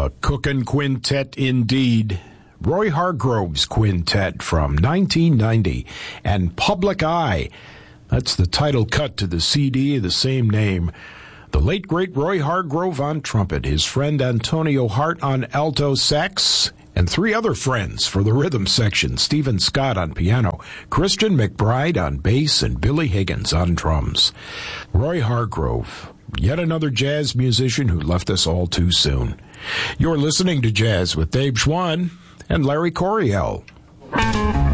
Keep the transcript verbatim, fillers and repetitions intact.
A cookin' quintet indeed. Roy Hargrove's Quintet from nineteen ninety, and Public Eye. That's the title cut to the C D of the same name. The late, great Roy Hargrove on trumpet, his friend Antonio Hart on alto sax, and three other friends for the rhythm section, Stephen Scott on piano, Christian McBride on bass, and Billy Higgins on drums. Roy Hargrove, yet another jazz musician who left us all too soon. You're listening to Jazz with Dave Schwann and Larry Coryell.